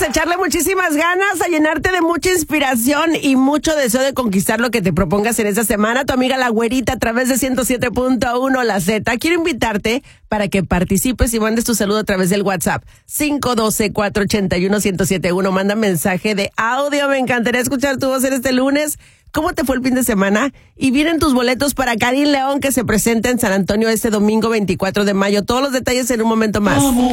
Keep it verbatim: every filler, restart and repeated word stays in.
a echarle muchísimas ganas, a llenarte de mucha inspiración y mucho deseo de conquistar lo que te propongas en esta semana. Tu amiga La Güerita a través de ciento siete punto uno La Z. Quiero invitarte para que participes y mandes tu saludo a través del WhatsApp cinco uno dos, cuatro ocho uno, uno cero siete uno. Manda mensaje de audio. Me encantaría escuchar tu voz en este lunes. ¿Cómo te fue el fin de semana? Y vienen tus boletos para Karim León, que se presenta en San Antonio este domingo veinticuatro de mayo. Todos los detalles en un momento más.